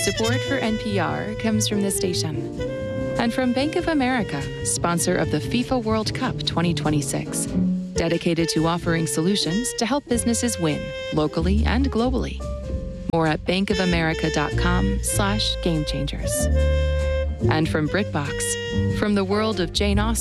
Support for NPR comes from this station and from Bank of America, sponsor of the FIFA World Cup 2026, dedicated to offering solutions to help businesses win locally and globally. More at bankofamerica.com/gamechangers. And from BritBox, from the world of Jane Austen